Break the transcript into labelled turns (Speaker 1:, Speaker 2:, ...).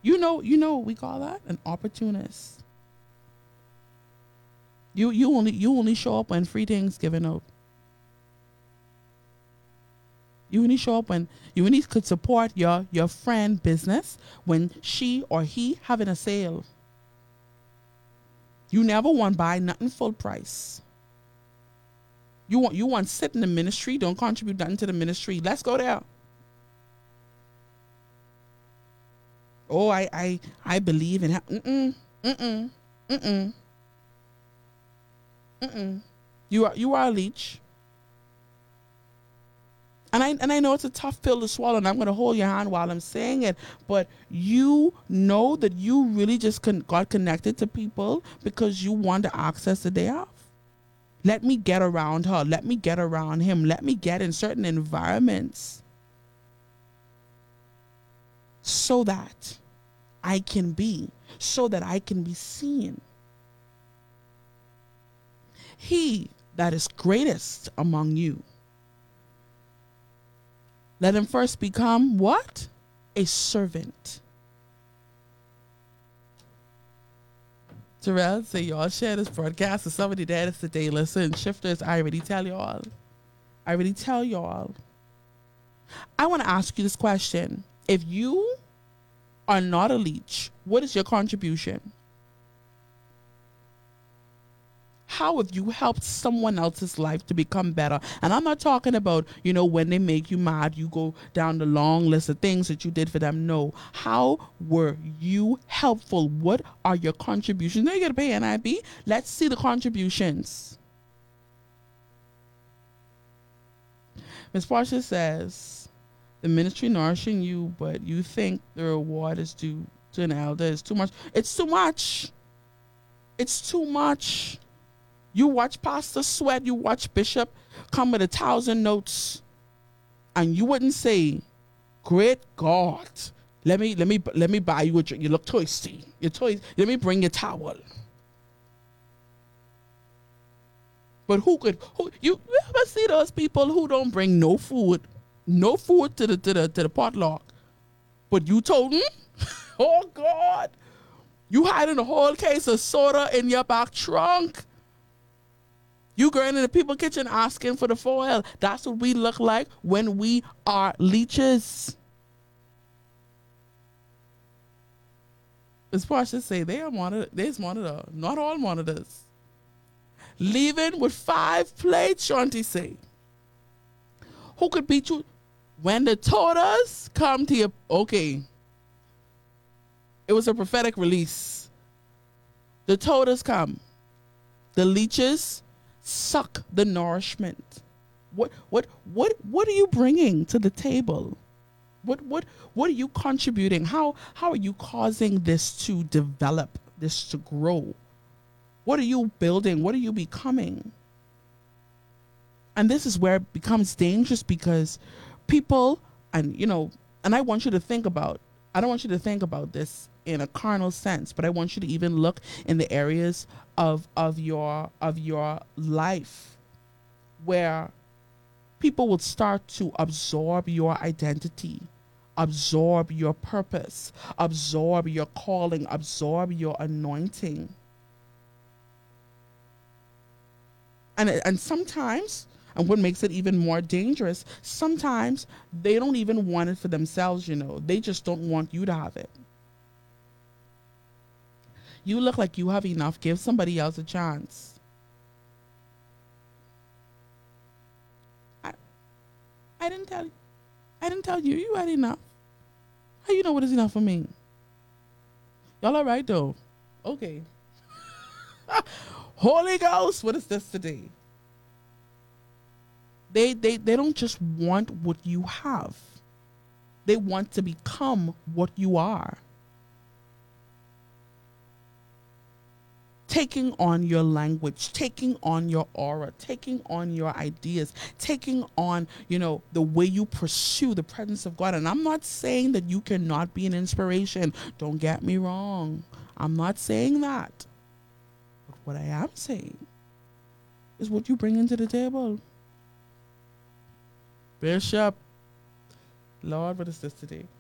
Speaker 1: We call that an opportunist. You only show up when free things given out. You only show up when you only could support your friend business when she or he having a sale. You never want buy nothing full price. You want sit in the ministry, don't contribute nothing to the ministry. Let's go there. Oh, I believe in mm-mm, mm-mm, mm-mm, mm-mm. You are a leech. And I know it's a tough pill to swallow, and I'm going to hold your hand while I'm saying it, but you know that you really just got connected to people because you want to access the day off. Let me get around her. Let me get around him. Let me get in certain environments so that I can be seen. He that is greatest among you, let him first become what? A servant. Terrell, say y'all share this broadcast with somebody that is today. Listen, shifters, I already tell y'all. I want to ask you this question. If you are not a leech, what is your contribution? How have you helped someone else's life to become better? And I'm not talking about, when they make you mad, you go down the long list of things that you did for them. No. How were you helpful? What are your contributions? Now you got to pay NIB. Let's see the contributions. Ms. Portia says, the ministry nourishing you, but you think the reward is due to an elder is too much. It's too much. It's too much. You watch Pastor sweat, you watch Bishop come with 1,000 notes, and you wouldn't say, great God, let me buy you a drink. You look thirsty. Let me bring you a towel. But who you ever see those people who don't bring no food to the potluck? But you told them, oh God, you hiding a whole case of soda in your back trunk. You going in the people kitchen asking for the foil. That's what we look like when we are leeches. As Portia say, there's monitor. Not all monitors. Leaving with 5 plates, Shanti say. Who could beat you? When the totas come to you, okay. It was a prophetic release. The totas come. The leeches suck the nourishment. What are you bringing to the table? What are you contributing? How are you causing this to develop, this to grow? What are you building? What are you becoming? And this is where it becomes dangerous because people, and I want you to think about, I don't want you to think about this in a carnal sense, but I want you to even look in the areas of your life where people will start to absorb your identity, absorb your purpose, absorb your calling, absorb your anointing. And sometimes, and what makes it even more dangerous, sometimes they don't even want it for themselves, They just don't want you to have it. You look like you have enough. Give somebody else a chance. I didn't tell you. I didn't tell you. You had enough. How you know what is enough for me? Y'all all right though? Okay. Holy Ghost, what is this today? They don't just want what you have. They want to become what you are. Taking on your language, taking on your aura, taking on your ideas, taking on, the way you pursue the presence of God. And I'm not saying that you cannot be an inspiration. Don't get me wrong. I'm not saying that. But what I am saying is what you bring into the table. Bishop, Lord, what is this today?